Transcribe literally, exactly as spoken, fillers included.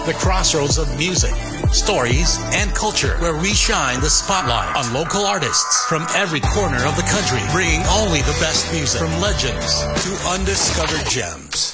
The crossroads of music, stories, and culture, where we shine the spotlight on local artists from every corner of the country, bringing only the best music from legends to undiscovered gems.